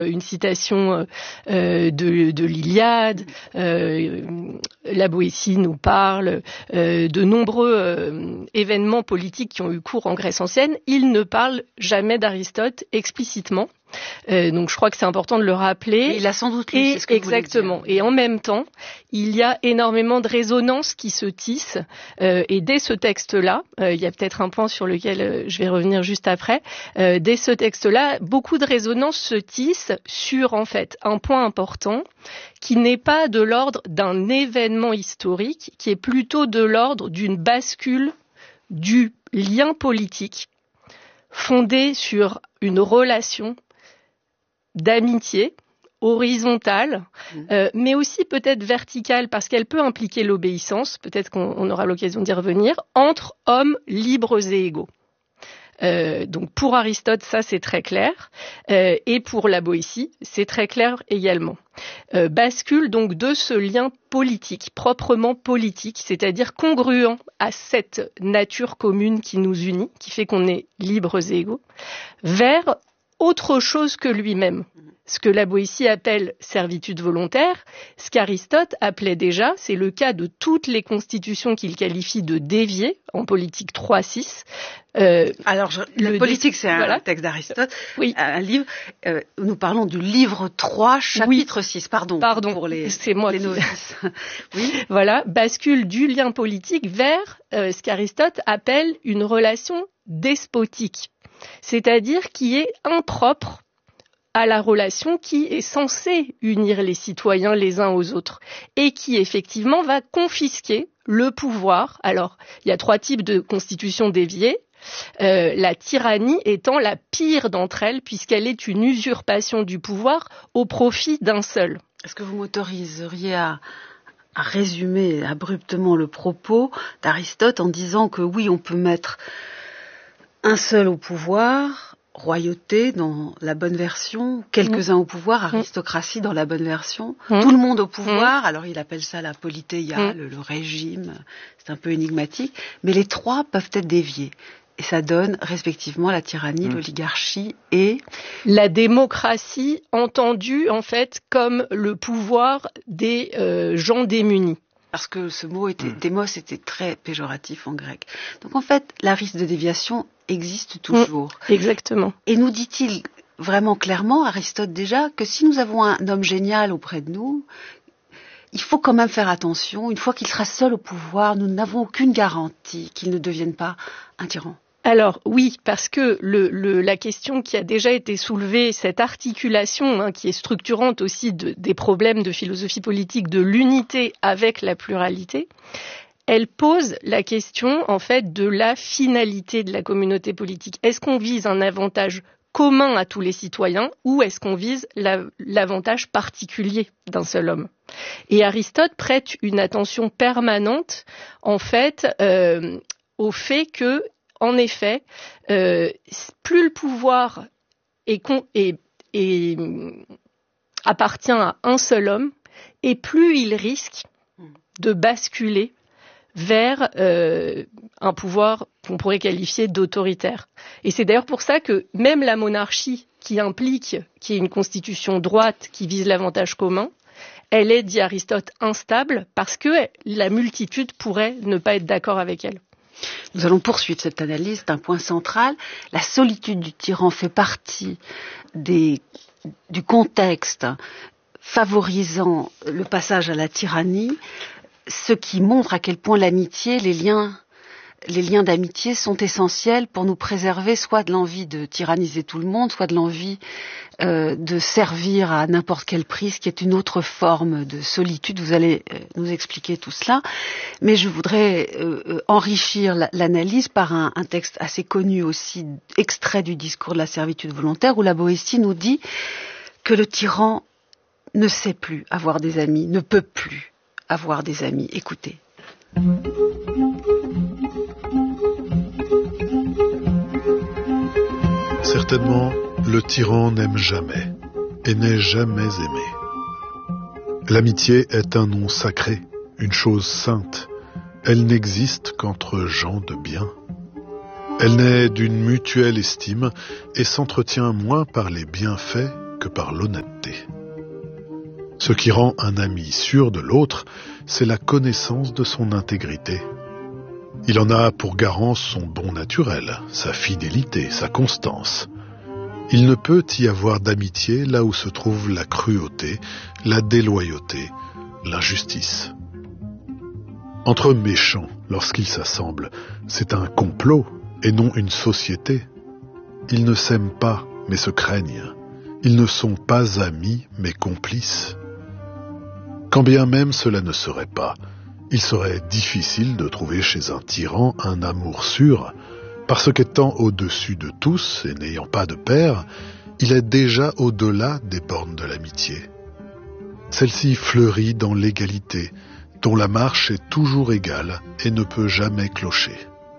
Une citation de l'Iliade, la Boétie nous parle de nombreux événements politiques qui ont eu cours en Grèce ancienne. Il ne parle jamais d'Aristote explicitement. Donc je crois que c'est important de le rappeler. Et il a sans doute lu, c'est ce que exactement. Vous voulez dire. Et en même temps, il y a énormément de résonances qui se tissent. Et dès ce texte-là, il y a peut-être un point sur lequel je vais revenir juste après. Dès ce texte-là, beaucoup de résonances se tissent sur en fait un point important qui n'est pas de l'ordre d'un événement historique, qui est plutôt de l'ordre d'une bascule du lien politique fondé sur une relation d'amitié horizontale, mais aussi peut-être verticale, parce qu'elle peut impliquer l'obéissance, peut-être qu'on aura l'occasion d'y revenir, entre hommes libres et égaux. Donc pour Aristote, ça c'est très clair, et pour la Boétie, c'est très clair également. Bascule donc de ce lien politique, proprement politique, c'est-à-dire congruent à cette nature commune qui nous unit, qui fait qu'on est libres et égaux, vers autre chose que lui-même. Ce que la Boétie appelle servitude volontaire, ce qu'Aristote appelait déjà, c'est le cas de toutes les constitutions qu'il qualifie de déviées, en politique 3-6. La politique, c'est un texte d'Aristote, oui. Un livre. Nous parlons du livre 3, chapitre 6. Pardon pour c'est moi les novices. Oui. Voilà, bascule du lien politique vers ce qu'Aristote appelle une relation despotique, c'est-à-dire qui est impropre à la relation qui est censée unir les citoyens les uns aux autres et qui effectivement va confisquer le pouvoir. Alors, il y a 3 types de constitutions déviées. La tyrannie étant la pire d'entre elles puisqu'elle est une usurpation du pouvoir au profit d'un seul. Est-ce que vous m'autoriseriez à résumer abruptement le propos d'Aristote en disant que oui, on peut mettre un seul au pouvoir, royauté dans la bonne version, quelques-uns au pouvoir, aristocratie dans la bonne version, tout le monde au pouvoir, alors il appelle ça la politéia, le régime, c'est un peu énigmatique, mais les 3 peuvent être déviés. Et ça donne respectivement la tyrannie, l'oligarchie et la démocratie entendue en fait comme le pouvoir des gens démunis. Parce que ce mot démos était très péjoratif en grec. Donc en fait, la risque de déviation existe toujours. Exactement. Et nous dit-il vraiment clairement, Aristote déjà, que si nous avons un homme génial auprès de nous, il faut quand même faire attention. Une fois qu'il sera seul au pouvoir, nous n'avons aucune garantie qu'il ne devienne pas un tyran. Alors oui, parce que la question qui a déjà été soulevée, cette articulation qui est structurante aussi des problèmes de philosophie politique, de l'unité avec la pluralité, elle pose la question en fait de la finalité de la communauté politique. Est-ce qu'on vise un avantage commun à tous les citoyens ou est-ce qu'on vise l'avantage particulier d'un seul homme ? Et Aristote prête une attention permanente en fait au fait que en effet, plus le pouvoir appartient à un seul homme, et plus il risque de basculer vers un pouvoir qu'on pourrait qualifier d'autoritaire. Et c'est d'ailleurs pour ça que même la monarchie, qui implique qu'il y ait une constitution droite qui vise l'avantage commun, elle est, dit Aristote, instable parce que la multitude pourrait ne pas être d'accord avec elle. Nous allons poursuivre cette analyse d'un point central. La solitude du tyran fait partie du contexte favorisant le passage à la tyrannie, ce qui montre à quel point l'amitié, les liens d'amitié sont essentiels pour nous préserver soit de l'envie de tyranniser tout le monde, soit de l'envie de servir à n'importe quel prix, ce qui est une autre forme de solitude. Vous allez nous expliquer tout cela. Mais je voudrais enrichir l'analyse par un texte assez connu aussi, extrait du discours de la servitude volontaire, où la Boétie nous dit que le tyran ne sait plus avoir des amis, ne peut plus avoir des amis. Écoutez. Certainement, le tyran n'aime jamais et n'est jamais aimé. L'amitié est un nom sacré, une chose sainte. Elle n'existe qu'entre gens de bien. Elle naît d'une mutuelle estime et s'entretient moins par les bienfaits que par l'honnêteté. Ce qui rend un ami sûr de l'autre, c'est la connaissance de son intégrité. Il en a pour garant son bon naturel, sa fidélité, sa constance. Il ne peut y avoir d'amitié là où se trouve la cruauté, la déloyauté, l'injustice. Entre méchants, lorsqu'ils s'assemblent, c'est un complot et non une société. Ils ne s'aiment pas, mais se craignent. Ils ne sont pas amis, mais complices. Quand bien même cela ne serait pas, il serait difficile de trouver chez un tyran un amour sûr, parce qu'étant au-dessus de tous et n'ayant pas de père, il est déjà au-delà des bornes de l'amitié. Celle-ci fleurit dans l'égalité, dont la marche est toujours égale et ne peut jamais clocher.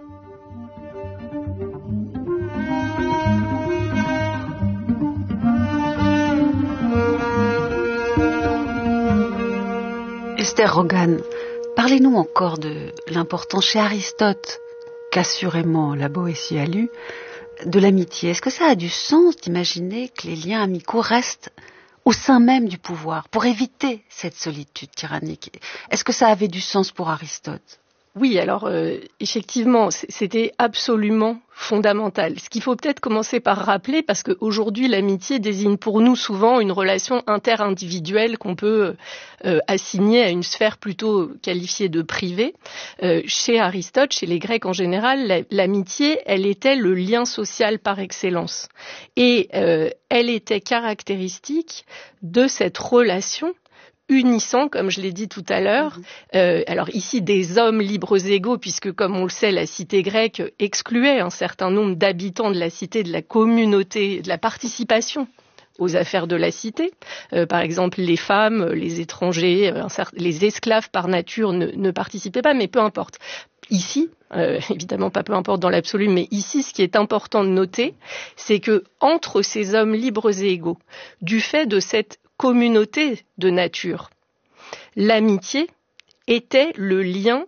Esther Rogan, parlez-nous encore de l'importance chez Aristote, qu'assurément la Boétie a lu, de l'amitié. Est-ce que ça a du sens d'imaginer que les liens amicaux restent au sein même du pouvoir pour éviter cette solitude tyrannique? Est-ce que ça avait du sens pour Aristote? Oui, alors effectivement, c'était absolument fondamental. Ce qu'il faut peut-être commencer par rappeler, parce qu'aujourd'hui l'amitié désigne pour nous souvent une relation interindividuelle qu'on peut assigner à une sphère plutôt qualifiée de privée. Chez Aristote, chez les Grecs en général, l'amitié, elle était le lien social par excellence. Et elle était caractéristique de cette relation unissant, comme je l'ai dit tout à l'heure, alors ici des hommes libres égaux, puisque comme on le sait, la cité grecque excluait un certain nombre d'habitants de la cité, de la communauté, de la participation aux affaires de la cité. Par exemple, les femmes, les étrangers, les esclaves par nature ne participaient pas, mais peu importe. Ici, évidemment pas peu importe dans l'absolu, mais ici, ce qui est important de noter, c'est que entre ces hommes libres et égaux, du fait de cette communauté de nature, l'amitié était le lien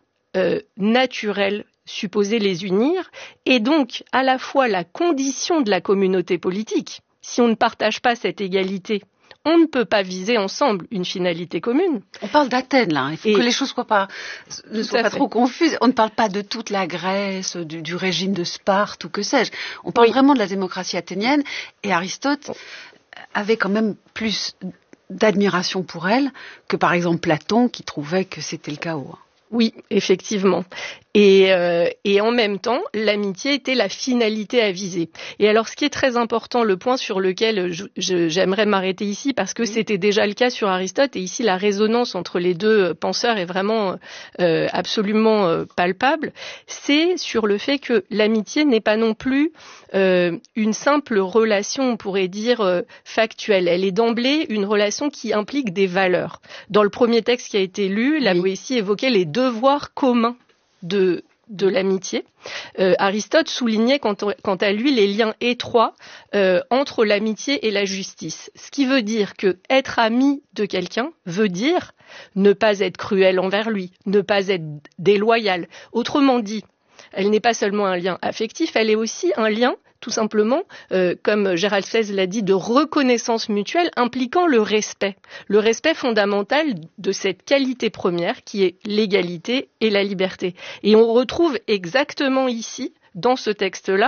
naturel supposé les unir, et donc à la fois la condition de la communauté politique. Si on ne partage pas cette égalité, on ne peut pas viser ensemble une finalité commune. On parle d'Athènes, là. Il faut que les choses ne soient pas trop confuses. On ne parle pas de toute la Grèce, du régime de Sparte ou que sais-je. On parle vraiment de la démocratie athénienne. Et Aristote avait quand même plus d'admiration pour elle que, par exemple, Platon, qui trouvait que c'était le chaos. Oui, effectivement. Et en même temps, l'amitié était la finalité à viser. Et alors, ce qui est très important, le point sur lequel j'aimerais m'arrêter ici, parce que c'était déjà le cas sur Aristote, et ici la résonance entre les deux penseurs est vraiment absolument palpable, c'est sur le fait que l'amitié n'est pas non plus une simple relation, on pourrait dire, factuelle. Elle est d'emblée une relation qui implique des valeurs. Dans le premier texte qui a été lu, la Boétie évoquait les devoirs communs de l'amitié. Aristote soulignait quant à lui les liens étroits entre l'amitié et la justice. Ce qui veut dire que être ami de quelqu'un veut dire ne pas être cruel envers lui, ne pas être déloyal. Autrement dit, elle n'est pas seulement un lien affectif, elle est aussi un lien tout simplement, comme Gérald Fez l'a dit, de reconnaissance mutuelle impliquant le respect fondamental de cette qualité première qui est l'égalité et la liberté. Et on retrouve exactement ici, dans ce texte-là,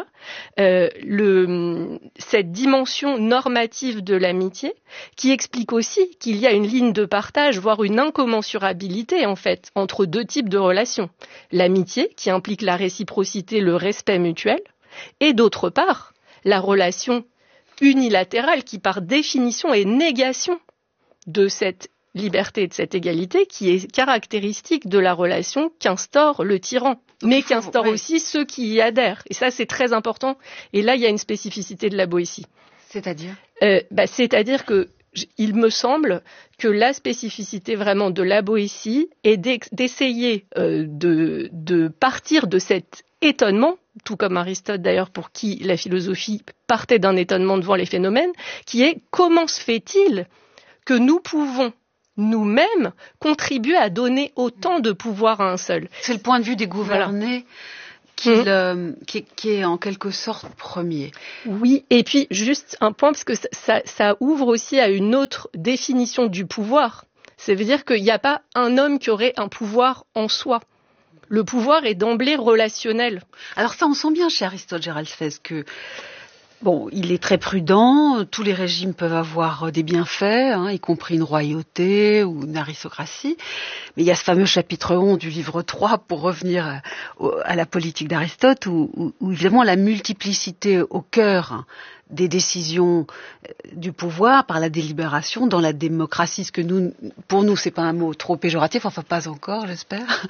cette dimension normative de l'amitié qui explique aussi qu'il y a une ligne de partage, voire une incommensurabilité en fait, entre deux types de relations. L'amitié qui implique la réciprocité, le respect mutuel, et d'autre part, la relation unilatérale qui, par définition, est négation de cette liberté et de cette égalité qui est caractéristique de la relation qu'instaure le tyran, mais qu'instaure aussi ceux qui y adhèrent. Et ça, c'est très important. Et là, il y a une spécificité de la Boétie. C'est-à-dire c'est-à-dire que il me semble que la spécificité vraiment de la Boétie est d'essayer de partir de cet étonnement, tout comme Aristote d'ailleurs pour qui la philosophie partait d'un étonnement devant les phénomènes, qui est comment se fait-il que nous pouvons nous-mêmes contribuer à donner autant de pouvoir à un seul. C'est le point de vue des gouvernés qui est en quelque sorte premier. Oui, et puis juste un point, parce que ça ouvre aussi à une autre définition du pouvoir. Ça veut dire qu'il n'y a pas un homme qui aurait un pouvoir en soi. Le pouvoir est d'emblée relationnel. Alors ça, on sent bien chez Aristote Gérald Fez que bon, il est très prudent, tous les régimes peuvent avoir des bienfaits, y compris une royauté ou une aristocratie. Mais il y a ce fameux chapitre 11 du livre 3, pour revenir à la politique d'Aristote, où évidemment la multiplicité au cœur des décisions du pouvoir par la délibération dans la démocratie, ce que pour nous, c'est pas un mot trop péjoratif, enfin pas encore, j'espère.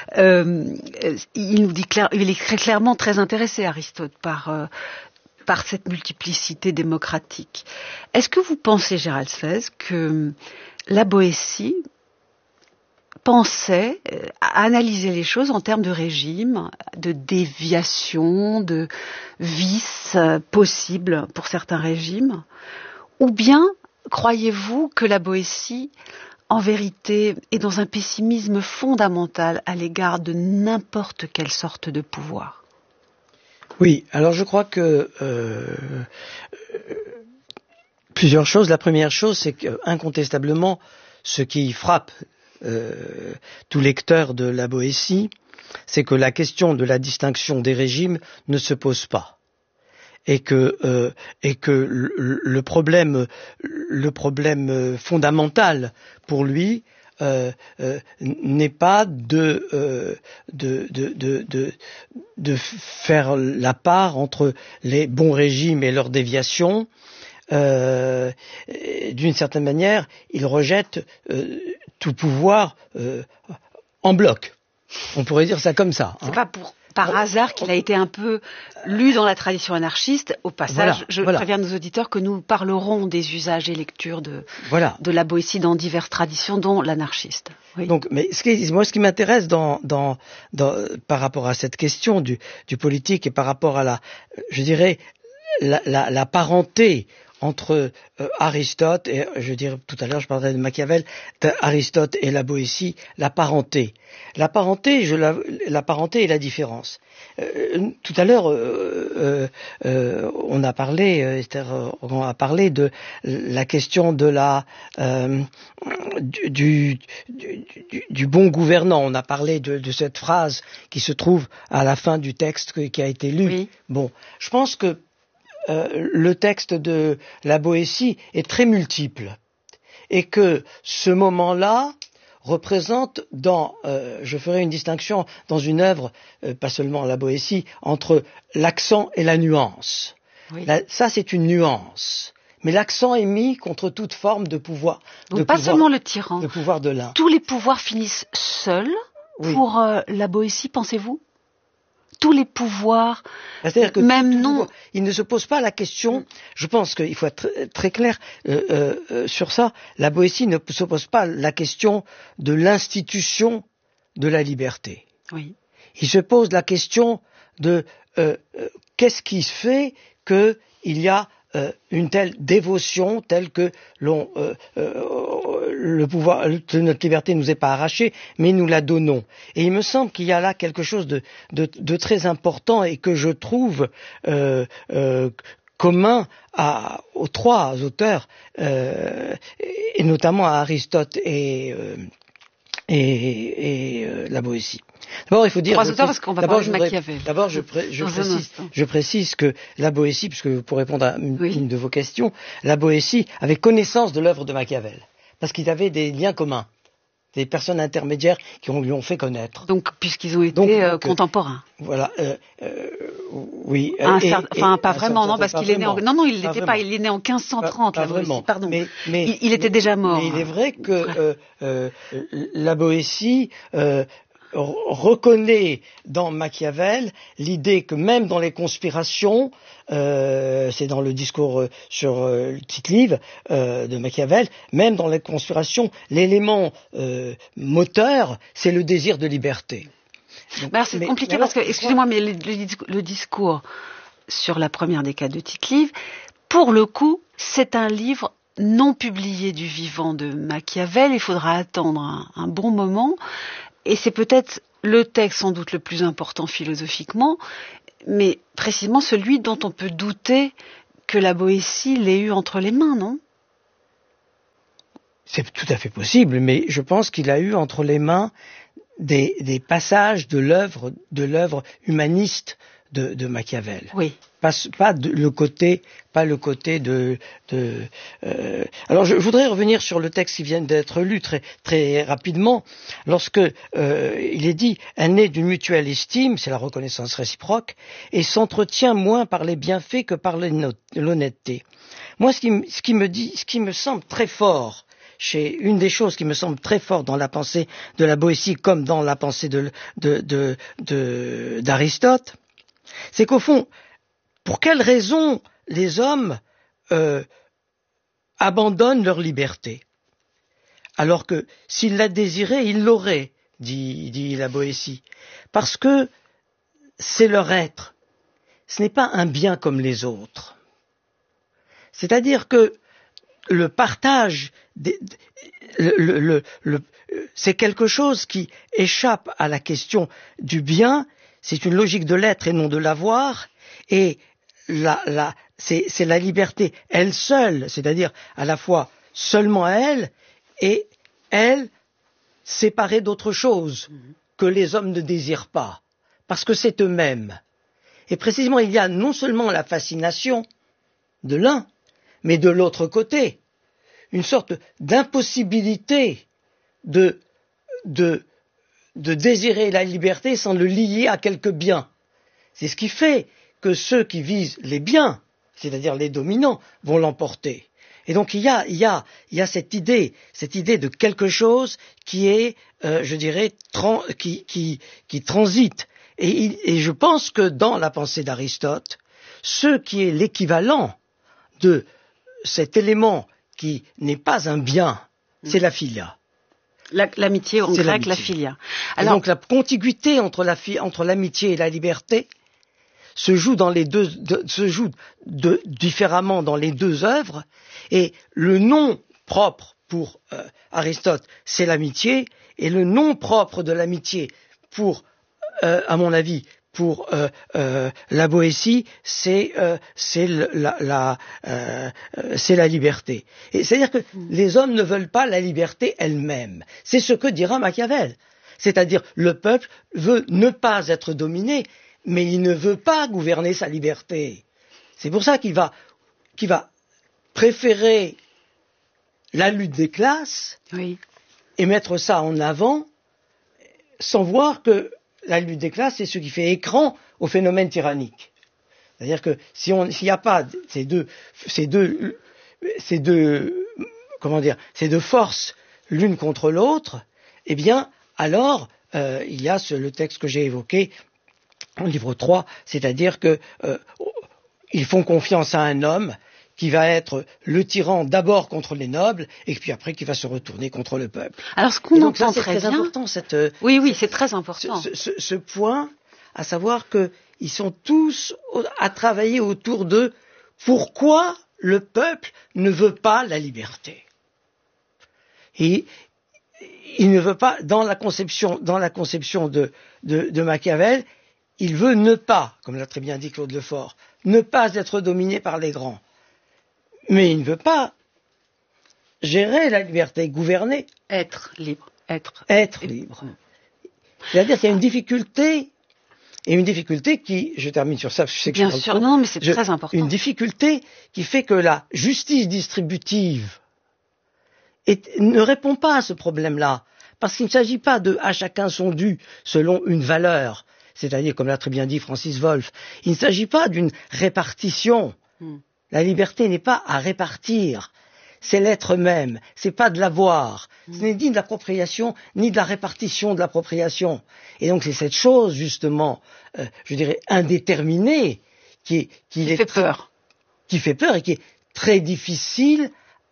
Il est très clairement très intéressé, Aristote, par cette multiplicité démocratique. Est-ce que vous pensez, Gérald Fez, que la Boétie pensait à analyser les choses en termes de régime, de déviation, de vices possibles pour certains régimes, ou bien croyez-vous que la Boétie, en vérité, est dans un pessimisme fondamental à l'égard de n'importe quelle sorte de pouvoir ? Oui, alors je crois que plusieurs choses. La première chose, c'est qu'incontestablement, ce qui frappe tout lecteur de la Boétie, c'est que la question de la distinction des régimes ne se pose pas. Et que le problème fondamental pour lui n'est pas de faire la part entre les bons régimes et leurs déviations. D'une certaine manière, il rejette tout pouvoir en bloc. On pourrait dire ça comme ça. C'est pas par hasard qu'il a été un peu lu dans la tradition anarchiste. Au passage, je préviens nos auditeurs que nous parlerons des usages et lectures de la Boétie dans diverses traditions, dont l'anarchiste. Oui. Donc, mais ce qui m'intéresse par rapport à cette question du politique et par rapport à la parenté entre Aristote et, je dirais tout à l'heure, je parlerai de Machiavel, Aristote et la Boétie, la parenté et la différence. Tout à l'heure, on a parlé, Esther Rogan a parlé de la question de du bon gouvernant. On a parlé de cette phrase qui se trouve à la fin du texte qui a été lu. Oui. Bon, je pense que le texte de la Boétie est très multiple et que ce moment-là représente je ferai une distinction dans une œuvre, pas seulement la Boétie, entre l'accent et la nuance. Oui. Ça, c'est une nuance. Mais l'accent est mis contre toute forme de pouvoir. Donc pas seulement le tyran. Le pouvoir de l'un. Tous les pouvoirs finissent seuls pour la Boétie, pensez-vous ? Tous les pouvoirs, c'est-à-dire que même non. Il ne se pose pas la question, je pense qu'il faut être très clair sur ça, la Boétie ne se pose pas la question de l'institution de la liberté. Oui. Il se pose la question de qu'est-ce qui fait qu'il y a une telle dévotion, telle que le pouvoir de notre liberté ne nous est pas arraché, mais nous la donnons. Et il me semble qu'il y a là quelque chose de très important et que je trouve commun aux trois auteurs, et notamment à Aristote et la Boétie. D'abord, il faut dire. Parce qu'on va parler de Machiavel. D'abord, je précise que la Boétie, puisque pour répondre à une de vos questions, la Boétie avait connaissance de l'œuvre de Machiavel, parce qu'ils avaient des liens communs, des personnes intermédiaires qui lui ont fait connaître. Donc, puisqu'ils ont été contemporains. Voilà. Oui. Pas vraiment, non, parce qu'il est né en. Non, il l'était pas. Il est né en 1530. Pas vraiment. Pardon. Mais il était déjà mort. Mais il est vrai que la Boétie reconnaît dans Machiavel l'idée que même dans les conspirations, c'est dans le discours sur Tite-Live de Machiavel, même dans les conspirations, l'élément moteur, c'est le désir de liberté. Donc, c'est compliqué parce que, excusez-moi, mais le discours sur la première décade de Tite-Live, pour le coup, c'est un livre non publié du vivant de Machiavel. Il faudra attendre un bon moment. Et c'est peut-être le texte sans doute le plus important philosophiquement, mais précisément celui dont on peut douter que la Boétie l'ait eu entre les mains, non ? C'est tout à fait possible, mais je pense qu'il a eu entre les mains des passages de l'œuvre humaniste de Machiavel. Oui. Pas le côté de. Alors je voudrais revenir sur le texte qui vient d'être lu très très rapidement. Lorsque il est dit, elle naît d'une mutuelle estime, c'est la reconnaissance réciproque, et s'entretient moins par les bienfaits que par l'honnêteté. Moi, ce qui me semble très fort. Une des choses qui me semble très forte dans la pensée de la Boétie comme dans la pensée d'Aristote, c'est qu'au fond, pour quelles raisons les hommes abandonnent leur liberté, alors que s'ils la désiraient, ils l'auraient, dit la Boétie, parce que c'est leur être. Ce n'est pas un bien comme les autres. C'est-à-dire que le partage, c'est quelque chose qui échappe à la question du bien, c'est une logique de l'être et non de l'avoir, et c'est la liberté elle seule, c'est-à-dire à la fois seulement elle, et elle séparée d'autre chose que les hommes ne désirent pas, parce que c'est eux-mêmes. Et précisément, il y a non seulement la fascination de l'un, mais de l'autre côté, une sorte d'impossibilité de désirer la liberté sans le lier à quelque bien. C'est ce qui fait que ceux qui visent les biens, c'est-à-dire les dominants, vont l'emporter. Et donc il y a cette idée de quelque chose qui est, je dirais, qui transite. Et je pense que dans la pensée d'Aristote, ce qui est l'équivalent de cet élément qui n'est pas un bien, c'est la philia. L'amitié, en grec, la philia. Alors, donc la contiguïté entre l'amitié et la liberté se joue différemment dans les deux œuvres, et le nom propre pour Aristote, c'est l'amitié, et le nom propre de l'amitié pour, à mon avis, pour la Boétie, c'est la liberté. Et c'est-à-dire que les hommes ne veulent pas la liberté elle-même. C'est ce que dira Machiavel. C'est-à-dire le peuple veut ne pas être dominé, mais il ne veut pas gouverner sa liberté. C'est pour ça qu'il va préférer la lutte des classes, oui, et mettre ça en avant, sans voir que la lutte des classes, c'est ce qui fait écran au phénomène tyrannique. C'est-à-dire que s'il n'y a pas ces deux forces l'une contre l'autre, eh bien, alors, il y a le texte que j'ai évoqué en livre 3, c'est-à-dire que ils font confiance à un homme qui va être le tyran d'abord contre les nobles, et puis après qui va se retourner contre le peuple. Alors ce qu'on entend c'est très bien, important, oui, c'est très important. Ce point, à savoir qu'ils sont tous à travailler autour de pourquoi le peuple ne veut pas la liberté. Et il ne veut pas, dans la conception de Machiavel, il veut ne pas, comme l'a très bien dit Claude Lefort, ne pas être dominé par les grands. Mais il ne veut pas gérer la liberté, gouverner. Être libre. Être libre. C'est-à-dire qu'il y a une difficulté, et une difficulté qui, je termine sur ça, je sais que bien sûr, non, mais c'est très important. Une difficulté qui fait que la justice distributive ne répond pas à ce problème-là, parce qu'il ne s'agit pas de à chacun son dû selon une valeur, c'est-à-dire, comme l'a très bien dit Francis Wolff, il ne s'agit pas d'une répartition. La liberté n'est pas à répartir, c'est l'être même, c'est pas de l'avoir, ce n'est ni de l'appropriation, ni de la répartition de l'appropriation. Et donc c'est cette chose, justement, je dirais, indéterminée, qui fait peur et qui est très difficile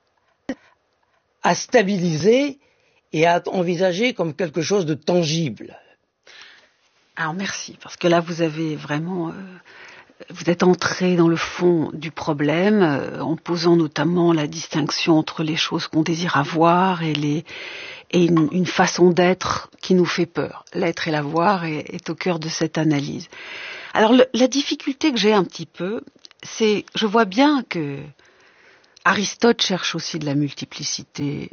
à stabiliser et à envisager comme quelque chose de tangible. Alors merci, parce que là vous avez vraiment vous êtes entré dans le fond du problème en posant notamment la distinction entre les choses qu'on désire avoir et une façon d'être qui nous fait peur. L'être et l'avoir est au cœur de cette analyse. Alors la difficulté que j'ai un petit peu, c'est, je vois bien que Aristote cherche aussi de la multiplicité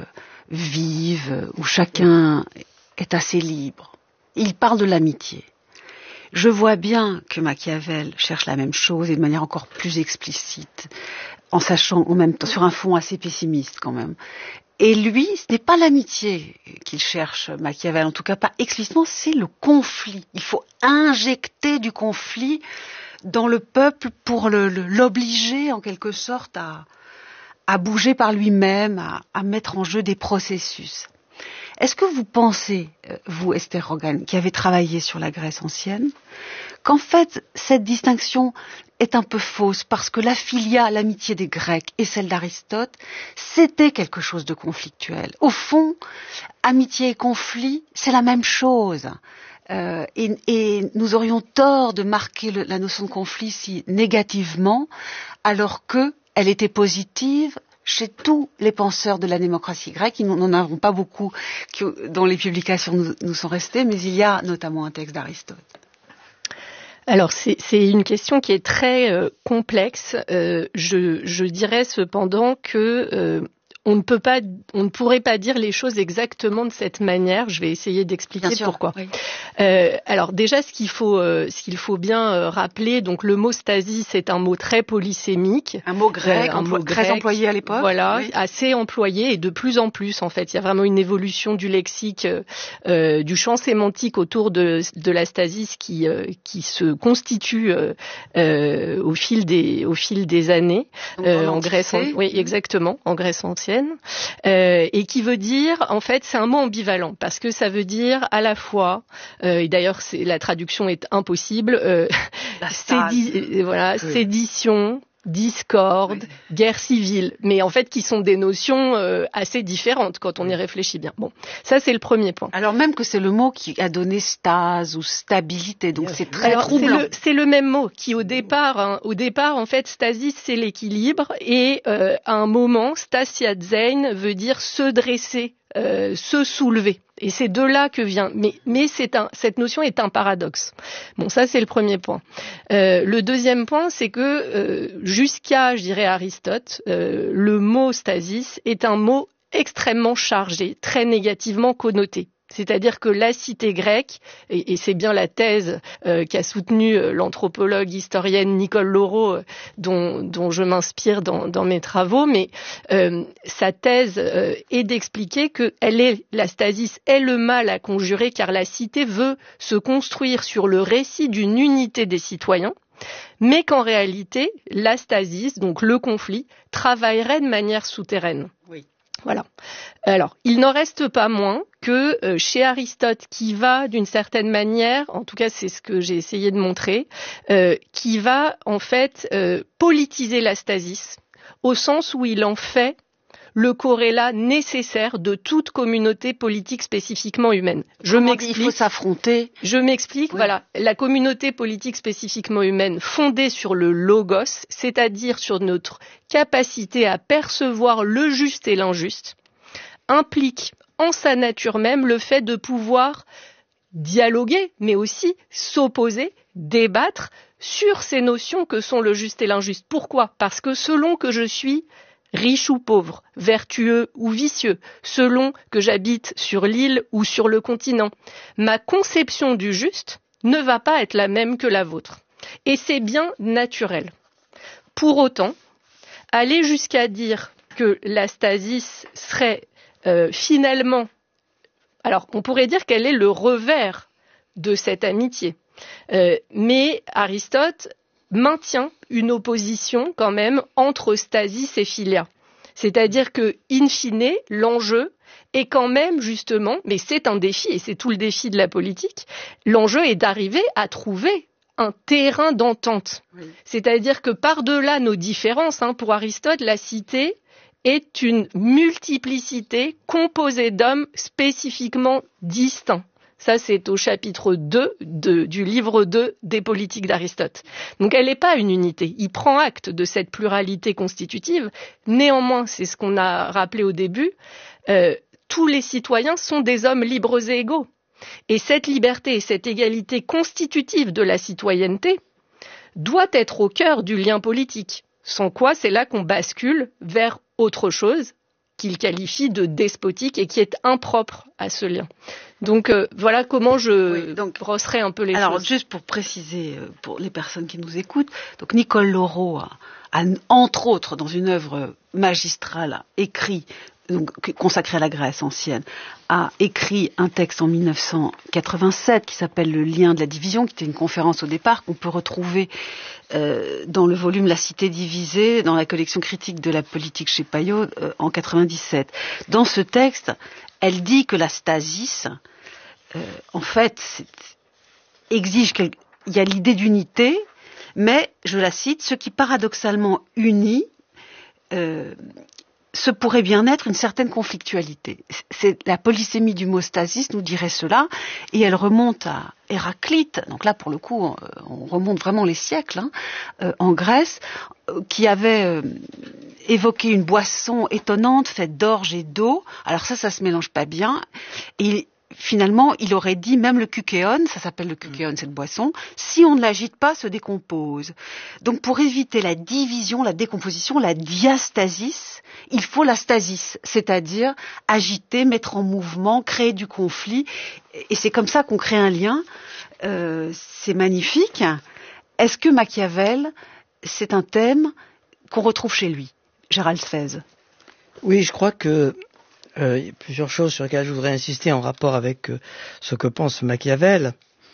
vive, où chacun est assez libre. Il parle de l'amitié. Je vois bien que Machiavel cherche la même chose et de manière encore plus explicite, en sachant en même temps, sur un fond assez pessimiste quand même. Et lui, ce n'est pas l'amitié qu'il cherche, Machiavel, en tout cas pas explicitement, c'est le conflit. Il faut injecter du conflit dans le peuple pour l'obliger en quelque sorte à bouger par lui-même, à mettre en jeu des processus. Est-ce que vous pensez, vous Esther Rogan, qui avez travaillé sur la Grèce ancienne, qu'en fait cette distinction est un peu fausse parce que la philia, l'amitié des Grecs et celle d'Aristote, c'était quelque chose de conflictuel. Au fond, amitié et conflit, c'est la même chose. Et nous aurions tort de marquer la notion de conflit si négativement, alors que elle était positive chez tous les penseurs de la démocratie grecque. Nous n'en avons pas beaucoup dont les publications nous sont restées, mais il y a notamment un texte d'Aristote. Alors c'est une question qui est très complexe. Je dirais cependant que on ne pourrait pas dire les choses exactement de cette manière. Je vais essayer d'expliquer pourquoi. Oui. Alors déjà, ce qu'il faut bien rappeler, donc le mot stasis est un mot très polysémique, un mot grec, très employé à l'époque. Voilà, oui. Assez employé et de plus en plus en fait. Il y a vraiment une évolution du lexique, du champ sémantique autour de la stasis qui se constitue au fil des années en Grèce. Oui, exactement, en Grèce ancienne. Et qui veut dire, en fait, c'est un mot ambivalent parce que ça veut dire à la fois, et d'ailleurs la traduction est impossible, sédition, discorde, guerre civile, mais en fait qui sont des notions assez différentes quand on y réfléchit bien. Bon, ça c'est le premier point. Alors même que c'est le mot qui a donné stase ou stabilité, donc c'est très troublant. C'est le même mot qui au départ en fait stasis c'est l'équilibre et à un moment stasiazein veut dire se dresser, se soulever. Et c'est de là que vient. Mais cette notion est un paradoxe. Bon, ça c'est le premier point. Le deuxième point, c'est que jusqu'à, je dirais, Aristote, le mot stasis est un mot extrêmement chargé, très négativement connoté. C'est-à-dire que la cité grecque, et c'est bien la thèse qu'a soutenue l'anthropologue historienne Nicole Laureau, dont je m'inspire dans mes travaux, mais sa thèse est d'expliquer que la stasis est le mal à conjurer car la cité veut se construire sur le récit d'une unité des citoyens, mais qu'en réalité, la stasis, donc le conflit, travaillerait de manière souterraine. Oui. Voilà. Alors, il n'en reste pas moins que chez Aristote, qui va d'une certaine manière, en tout cas c'est ce que j'ai essayé de montrer, qui va en fait politiser la stasis, au sens où il en fait le corrélat nécessaire de toute communauté politique spécifiquement humaine. Je m'explique. Il faut s'affronter. Je m'explique. Oui. Voilà, la communauté politique spécifiquement humaine, fondée sur le logos, c'est-à-dire sur notre capacité à percevoir le juste et l'injuste, implique en sa nature même le fait de pouvoir dialoguer, mais aussi s'opposer, débattre sur ces notions que sont le juste et l'injuste. Pourquoi ? Parce que selon que je suis riche ou pauvre, vertueux ou vicieux, selon que j'habite sur l'île ou sur le continent, ma conception du juste ne va pas être la même que la vôtre. Et c'est bien naturel. Pour autant, aller jusqu'à dire que la stasis serait finalement... Alors, on pourrait dire qu'elle est le revers de cette amitié. Mais Aristote maintient une opposition quand même entre stasis et philia. C'est-à-dire que, in fine, l'enjeu est quand même justement, mais c'est un défi et c'est tout le défi de la politique, l'enjeu est d'arriver à trouver un terrain d'entente. Oui. C'est-à-dire que par-delà nos différences, pour Aristote, la cité est une multiplicité composée d'hommes spécifiquement distincts. Ça, c'est au chapitre 2 du livre 2 des Politiques d'Aristote. Donc, elle n'est pas une unité. Il prend acte de cette pluralité constitutive. Néanmoins, c'est ce qu'on a rappelé au début, tous les citoyens sont des hommes libres et égaux. Et cette liberté et cette égalité constitutive de la citoyenneté doit être au cœur du lien politique. Sans quoi, c'est là qu'on bascule vers autre chose qu'il qualifie de despotique et qui est impropre à ce lien. Donc voilà comment je brosserai un peu les choses. Alors juste pour préciser pour les personnes qui nous écoutent, donc Nicole Laureau a entre autres dans une œuvre magistrale écrit donc consacré à la Grèce ancienne, a écrit un texte en 1987 qui s'appelle Le lien de la division, qui était une conférence au départ qu'on peut retrouver dans le volume La Cité divisée, dans la collection critique de la politique chez Payot en 97. Dans ce texte, elle dit que la stasis, en fait, exige qu'il y a l'idée d'unité, mais, je la cite, ce qui paradoxalement unit ce pourrait bien être une certaine conflictualité. C'est la polysémie du mot stasis nous dirait cela, et elle remonte à Héraclite, donc là pour le coup on remonte vraiment les siècles, en Grèce, qui avait évoqué une boisson étonnante faite d'orge et d'eau. Alors ça se mélange pas bien, et finalement, il aurait dit, même le kukéon, ça s'appelle le kukéon, cette boisson, si on ne l'agite pas, se décompose. Donc, pour éviter la division, la décomposition, la diastasis, il faut la stasis, c'est-à-dire agiter, mettre en mouvement, créer du conflit. Et c'est comme ça qu'on crée un lien. C'est magnifique. Est-ce que Machiavel, c'est un thème qu'on retrouve chez lui, Gérald Fez? Oui, je crois que il y a plusieurs choses sur lesquelles je voudrais insister en rapport avec ce que pense Machiavel.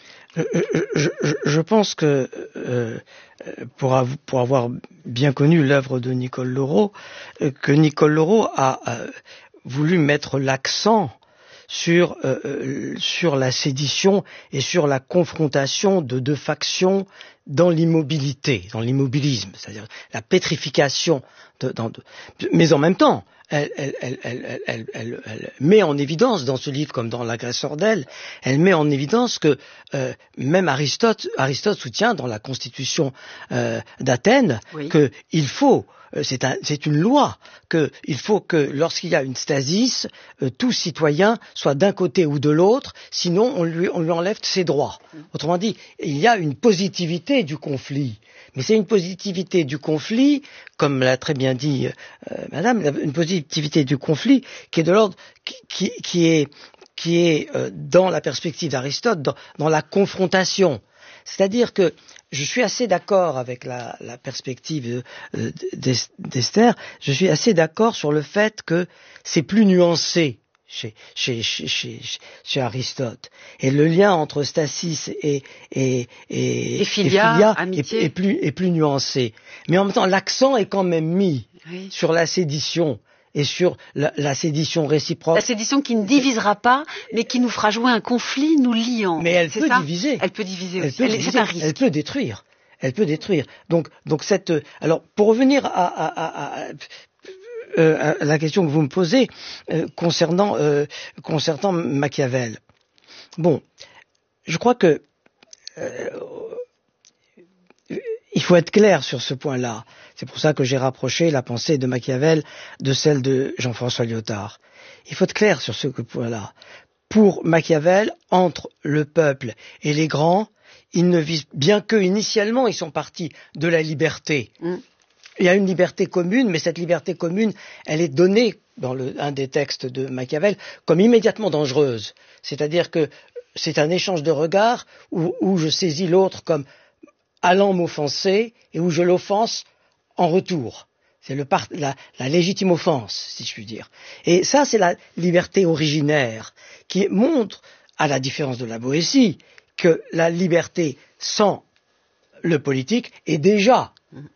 Je pense que pour avoir bien connu l'œuvre de Nicole Laureau, que Nicole Laureau a voulu mettre l'accent sur la sédition et sur la confrontation de deux factions dans l'immobilité, dans l'immobilisme, c'est-à-dire la pétrification. Mais en même temps, elle met en évidence dans ce livre, comme dans L'Agresseur d'elle, elle met en évidence que même Aristote soutient dans la Constitution d'Athènes qu'il faut, c'est une loi, qu'il faut que lorsqu'il y a une stasis, tout citoyen soit d'un côté ou de l'autre, sinon on lui enlève ses droits. Autrement dit, il y a une positivité du conflit. Mais c'est une positivité du conflit, comme l'a très bien dit Madame, une positivité du conflit qui est de l'ordre, qui est dans la perspective d'Aristote, dans la confrontation. C'est-à-dire que je suis assez d'accord avec la perspective d'Esther, je suis assez d'accord sur le fait que c'est plus nuancé chez Aristote. Et le lien entre stasis et philia est plus nuancé. Mais en même temps, l'accent est quand même mis sur la sédition et sur la sédition réciproque. La sédition qui ne divisera pas, mais qui nous fera jouer un conflit nous liant. Mais elle peut diviser. Elle peut diviser aussi. C'est un risque. Elle peut détruire. Donc alors, pour revenir à la question que vous me posez concernant Machiavel. Bon, je crois que il faut être clair sur ce point-là. C'est pour ça que j'ai rapproché la pensée de Machiavel de celle de Jean-François Lyotard. Il faut être clair sur ce point-là. Pour Machiavel, entre le peuple et les grands, ils ne visent, bien que initialement ils sont partis de la liberté. Il y a une liberté commune, mais cette liberté commune, elle est donnée dans un des textes de Machiavel comme immédiatement dangereuse. C'est-à-dire que c'est un échange de regards où je saisis l'autre comme allant m'offenser et où je l'offense en retour. C'est la légitime offense, si je puis dire. Et ça, c'est la liberté originaire qui montre, à la différence de la Boétie, que la liberté sans le politique est déjà,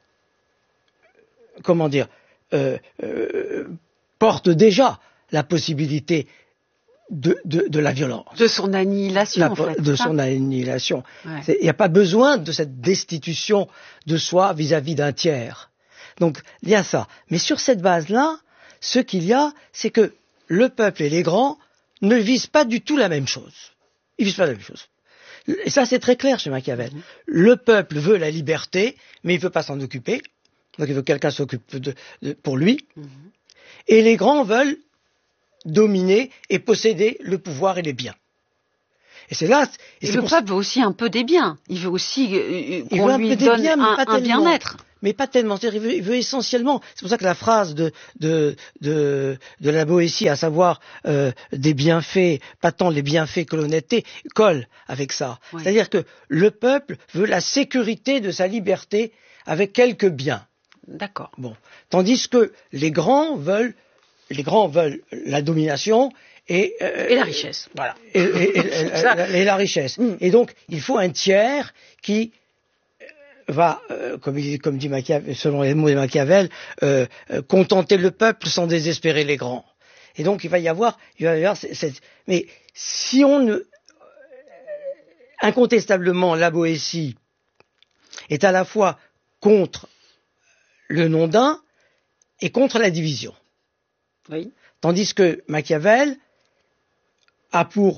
porte déjà la possibilité de la violence. De son annihilation, en fait. De son annihilation. Il n'y a pas besoin de cette destitution de soi vis-à-vis d'un tiers. Donc, il y a ça. Mais sur cette base-là, ce qu'il y a, c'est que le peuple et les grands ne visent pas du tout la même chose. Ils visent pas la même chose. Et ça, c'est très clair chez Machiavel. Le peuple veut la liberté, mais il veut pas s'en occuper. Donc il veut que quelqu'un s'occupe pour lui. Et les grands veulent dominer et posséder le pouvoir et les biens. Et c'est là. Et le peuple veut aussi un peu des biens. Il veut aussi qu'on lui donne un bien-être. Mais pas tellement. Il veut essentiellement. C'est pour ça que la phrase de la Boétie, à savoir des bienfaits, pas tant les bienfaits que l'honnêteté, colle avec ça. Ouais. C'est-à-dire que le peuple veut la sécurité de sa liberté avec quelques biens. D'accord. Bon. Tandis que les grands veulent la domination et la richesse. Voilà. Et la richesse. Et donc, il faut un tiers qui va, comme dit Machiavel, selon les mots de Machiavel, contenter le peuple sans désespérer les grands. Et donc, il va y avoir mais si on ne, incontestablement, la Boétie est à la fois contre le nom d'un et contre la division. Oui. Tandis que Machiavel a pour,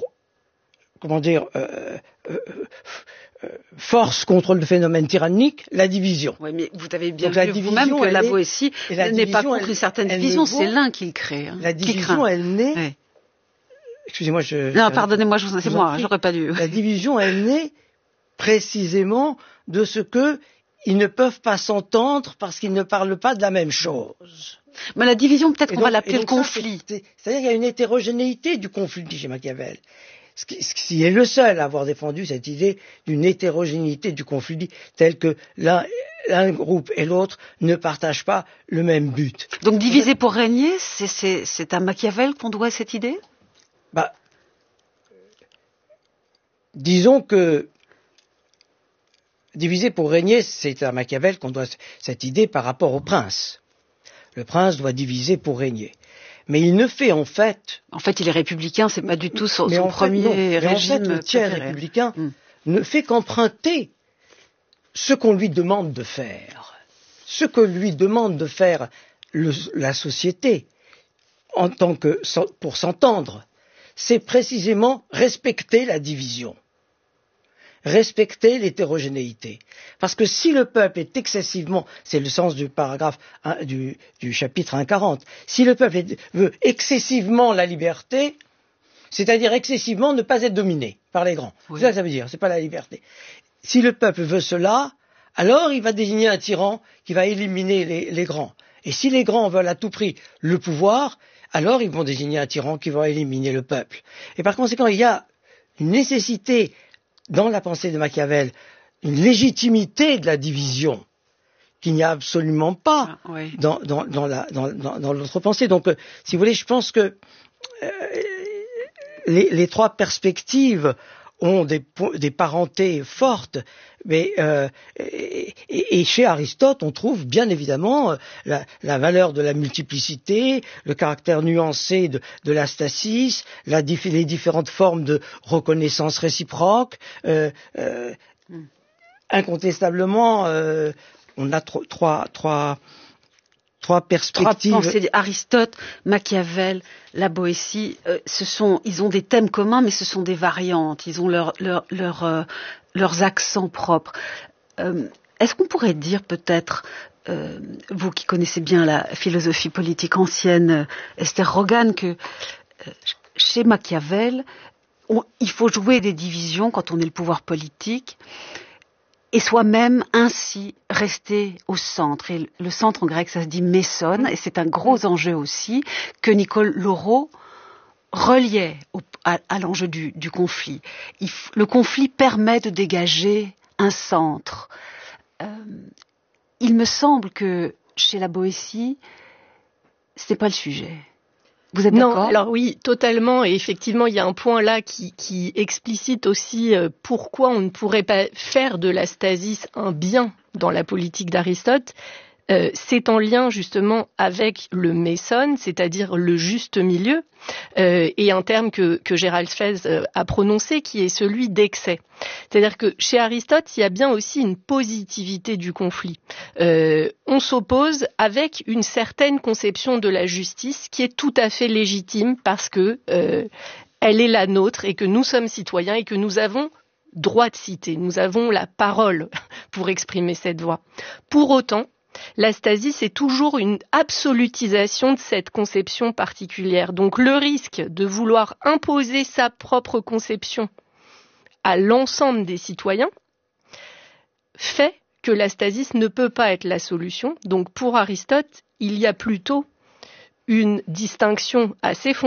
force contre le phénomène tyrannique, la division. Oui, mais vous avez bien vu vous-même que la Boétie n'est pas contre une certaine division, c'est l'un qui le crée. La division, elle naît... Oui. Excusez-moi, non, pardonnez-moi, c'est moi, j'aurais pas dû. La division, elle naît précisément de ce que ils ne peuvent pas s'entendre parce qu'ils ne parlent pas de la même chose. Mais la division, peut-être qu'on va l'appeler le conflit. C'est-à-dire qu'il y a une hétérogénéité du conflit chez Machiavel. Ce qui est le seul à avoir défendu cette idée d'une hétérogénéité du conflit, tel que l'un groupe et l'autre ne partagent pas le même but. Donc diviser pour régner, c'est à Machiavel qu'on doit cette idée ? Disons que diviser pour régner, c'est à Machiavel qu'on doit cette idée par rapport au prince. Le prince doit diviser pour régner. Mais il ne fait en fait... En fait, il est républicain, c'est pas du tout son premier régime. En fait, le tiers républicain ne fait qu'emprunter ce qu'on lui demande de faire. Ce que lui demande de faire la société, en tant que, pour s'entendre, c'est précisément respecter la division. Respecter l'hétérogénéité. Parce que si le peuple est excessivement, c'est le sens du paragraphe du chapitre 1,40, si le peuple veut excessivement la liberté, c'est-à-dire excessivement ne pas être dominé par les grands. Oui. C'est ça que ça veut dire, c'est pas la liberté. Si le peuple veut cela, alors il va désigner un tyran qui va éliminer les grands. Et si les grands veulent à tout prix le pouvoir, alors ils vont désigner un tyran qui va éliminer le peuple. Et par conséquent, il y a une nécessité dans la pensée de Machiavel, une légitimité de la division qu'il n'y a absolument pas dans l'autre pensée. Donc, si vous voulez, je pense que les trois perspectives ont des parentés fortes, mais et chez Aristote, on trouve bien évidemment la valeur de la multiplicité, le caractère nuancé de la stasis, les différentes formes de reconnaissance réciproque. Incontestablement, on a trois perspectives. Trois pensées, Aristote, Machiavel, la Boétie, ils ont des thèmes communs, mais ce sont des variantes. Ils ont leurs accents propres. Est-ce qu'on pourrait dire peut-être, vous qui connaissez bien la philosophie politique ancienne, Esther Rogan, que chez Machiavel, il faut jouer des divisions quand on est le pouvoir politique, et soi-même ainsi rester au centre. Et le centre en grec, ça se dit mésone, et c'est un gros enjeu aussi que Nicole Laureau reliait à l'enjeu du conflit. Le conflit permet de dégager un centre. Il me semble que chez la Boétie, ce n'est pas le sujet. Vous êtes d'accord ? Non, alors oui, totalement. Et effectivement, il y a un point là qui explicite aussi pourquoi on ne pourrait pas faire de la stasis un bien dans la politique d'Aristote. C'est en lien justement avec le mésone, c'est-à-dire le juste milieu, et un terme que Gérald Fez a prononcé, qui est celui d'excès. C'est-à-dire que chez Aristote, il y a bien aussi une positivité du conflit. On s'oppose avec une certaine conception de la justice qui est tout à fait légitime parce que elle est la nôtre et que nous sommes citoyens et que nous avons droit de citer, nous avons la parole pour exprimer cette voix. Pour autant, la stasis est toujours une absolutisation de cette conception particulière. Donc le risque de vouloir imposer sa propre conception à l'ensemble des citoyens fait que la stasis ne peut pas être la solution. Donc pour Aristote, il y a plutôt une distinction assez fondamentale